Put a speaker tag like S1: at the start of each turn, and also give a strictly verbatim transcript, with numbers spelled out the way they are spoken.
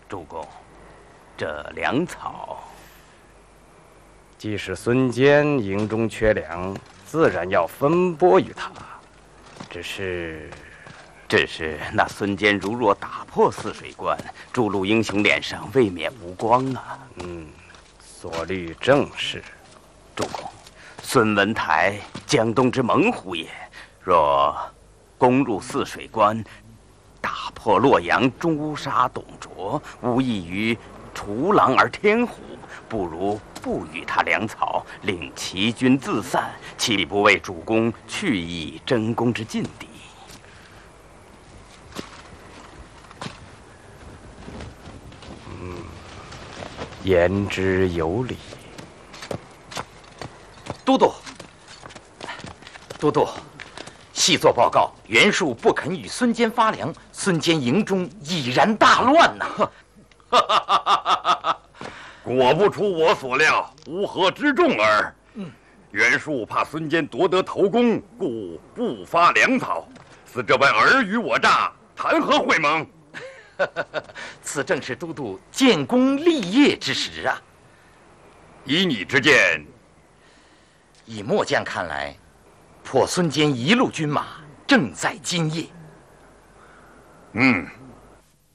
S1: 主公，这粮草，
S2: 既是孙坚营中缺粮，自然要分拨于他。只是，
S1: 只是那孙坚如若打破泗水关，诸路英雄脸上未免无光啊。
S2: 嗯，所虑正是。
S1: 主公，孙文台江东之猛虎也，若攻入泗水关，打破洛阳中乌沙董卓，无异于除狼而添虎，不如不与他粮草，令齐军自散，岂不为主公去意争功之劲敌？
S2: 嗯，言之有理。
S3: 都督，都督，细作报告，袁术不肯与孙坚发粮，孙坚营中已然大乱呐！
S4: 果不出我所料，乌合之众耳。嗯，袁术怕孙坚夺得头功，故不发粮草，似这般尔虞我诈，谈何会盟？
S3: 此正是都督建功立业之时啊！
S4: 以你之见，
S3: 以末将看来，破孙坚一路军马正在今夜。
S4: 嗯。